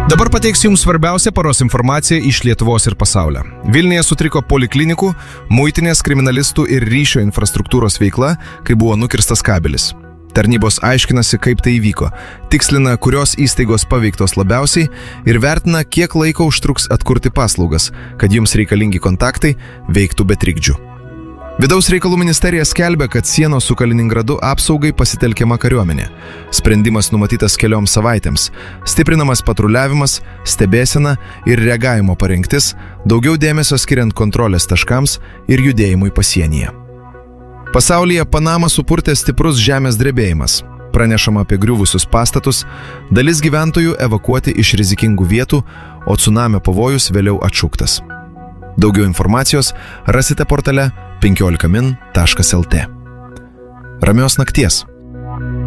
Dabar pateiksiu Jums svarbiausią paros informaciją iš Lietuvos ir pasaulio. Vilniuje sutriko poliklinikų, muitinės, kriminalistų ir ryšio infrastruktūros veikla, kai buvo nukirstas kabelis. Tarnybos aiškinasi, kaip tai įvyko, tikslina, kurios įstaigos paveiktos labiausiai ir vertina, kiek laiko užtruks atkurti paslaugas, kad Jums reikalingi kontaktai veiktų be trikdžių. Vidaus reikalų ministerija skelbia, kad sienos su Kaliningradu apsaugai pasitelkiama kariuomenė. Sprendimas numatytas kelioms savaitėms. Stiprinamas patruliavimas, stebėsena ir reagavimo parengtis, daugiau dėmesio skiriant kontrolės taškams ir judėjimui pasienyje. Pasaulyje Panamą supurtė stiprus žemės drebėjimas. Pranešama apie griuvusius pastatus, dalis gyventojų evakuoti iš rizikingų vietų, o cunamio pavojus vėliau atšauktas. Daugiau informacijos rasite portale 15min.lt. Ramios nakties.